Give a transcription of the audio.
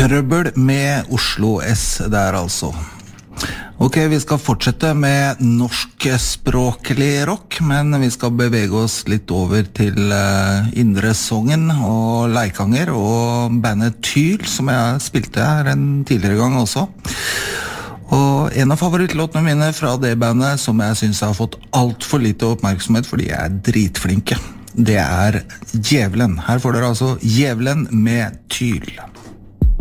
Trøbbel med Oslo S der altså. Ok, vi skal fortsette med norskspråklig rock, men vi skal bevege oss litt over til Indre Sogn og Leikanger og bandet Tyl, som jeg spilte her en tidligere gang også. Og en av favorittlåtene mine fra det bandet, som jeg synes har fått alt for lite oppmerksomhet, fordi jeg er dritflinke, det er Djevelen. Her får dere altså Djevelen med Tyl.